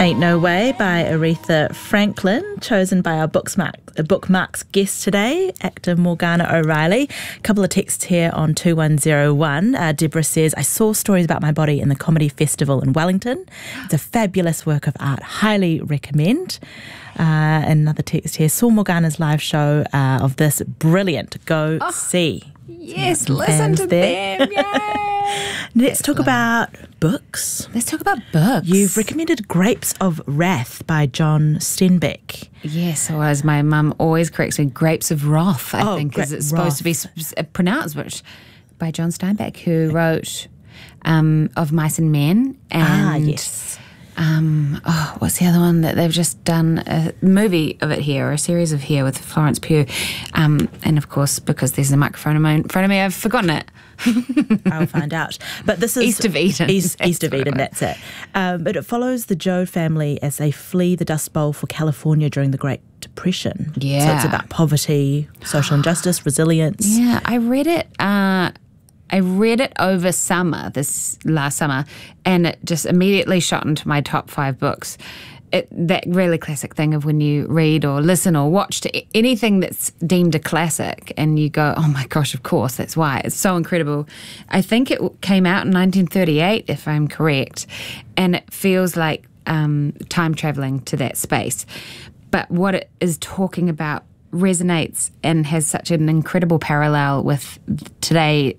Ain't No Way by Aretha Franklin, chosen by our Bookmarks guest today, actor Morgana O'Reilly. A couple of texts here on 2101. Deborah says, I saw Stories About My Body in the Comedy Festival in Wellington. It's a fabulous work of art. Highly recommend. Another text here, saw Morgana's live show of this. Brilliant. Go see. Yes, listen to them. Yay. Let's talk about books. Let's talk about books. You've recommended Grapes of Wrath by John Steinbeck. Yes, or as my mum always corrects me, Grapes of Wrath, I think, because it's supposed to be pronounced, which by John Steinbeck, who wrote Of Mice and Men. And, yes. What's the other one that they've just done? A movie of it here, or a series of here with Florence Pugh. And of course, because there's a microphone in front of me, I've forgotten it. I'll find out. But this is East of Eden. East of Eden, that's it. But it follows the Joad family as they flee the Dust Bowl for California during the Great Depression. Yeah. So it's about poverty, social injustice, resilience. Yeah, I read it. I read it over this last summer, and it just immediately shot into my top 5 books. That really classic thing of when you read or listen or watch to anything that's deemed a classic and you go, oh my gosh, of course, that's why. It's so incredible. I think it came out in 1938, if I'm correct, and it feels like time traveling to that space. But what it is talking about resonates and has such an incredible parallel with today.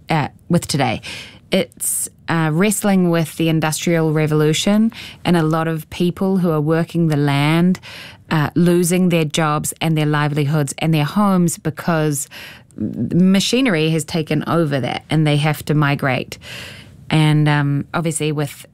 It's wrestling with the Industrial Revolution and a lot of people who are working the land, losing their jobs and their livelihoods and their homes because machinery has taken over that and they have to migrate. And obviously with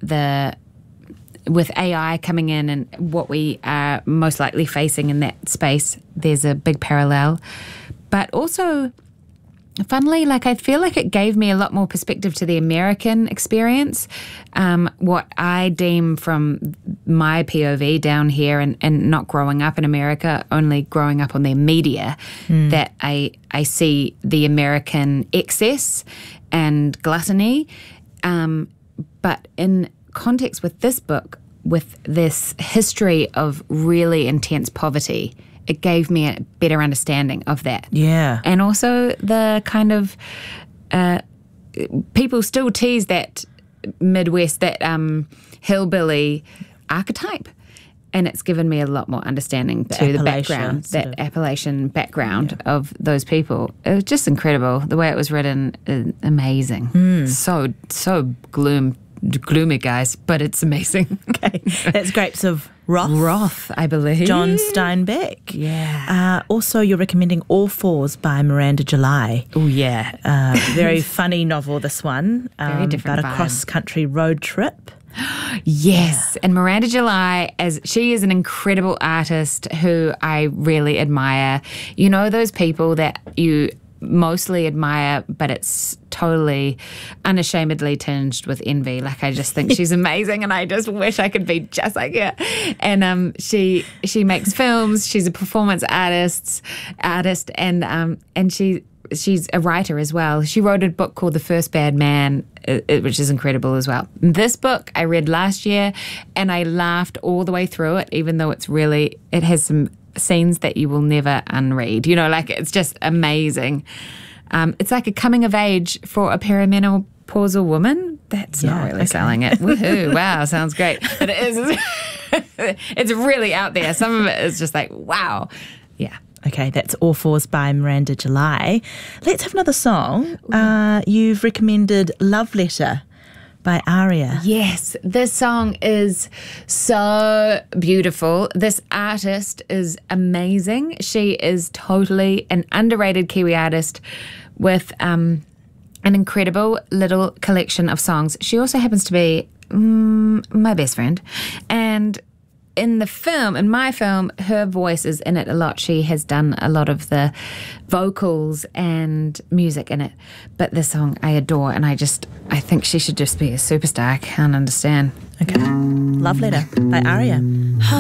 AI coming in and what we are most likely facing in that space, there's a big parallel. But also, funnily, I feel like it gave me a lot more perspective to the American experience. What I deem from my POV down here and not growing up in America, only growing up on their media, that I see the American excess and gluttony. But in context with this book, with this history of really intense poverty, it gave me a better understanding of that. Yeah. And also the kind of people still tease that Midwest, that hillbilly archetype. And it's given me a lot more understanding to the background, that Appalachian background of those people. It was just incredible. The way it was written, amazing. So gloomy, guys, but it's amazing. Okay. That's Grapes of Wrath. Wrath, I believe. John Steinbeck. Yeah. Also, you're recommending All Fours by Miranda July. Oh, yeah. Very funny novel, this one. Very different about a cross-country road trip. Yes. Yeah. And Miranda July, she is an incredible artist who I really admire. You know those people that you mostly admire, but it's totally unashamedly tinged with envy. I just think she's amazing and I just wish I could be just like her. And she makes films, she's a performance artist and she's a writer as well. She wrote a book called The First Bad Man, which is incredible as well. This book I read last year and I laughed all the way through it, even though it has some scenes that you will never unread. It's just amazing. It's like a coming of age for a perimenopausal woman. That's not really selling it. Woohoo. Wow, sounds great. But it is. It's really out there. Some of it is just like, wow. Yeah. Okay, that's All Fours by Miranda July. Let's have another song. You've recommended Love Letter by Aria. Yes, this song is so beautiful. This artist is amazing. She is totally an underrated Kiwi artist with an incredible little collection of songs. She also happens to be my best friend. And in my film, her voice is in it a lot. She has done a lot of the vocals and music in it. But this song I adore, and I think she should just be a superstar. I can't understand. Okay. Love Letter by Aria.